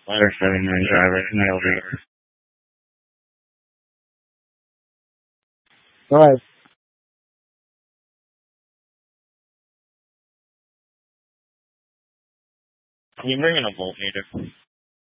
Ladder 79 driver, nailed it. Go ahead. Can you bring in a voltmeter?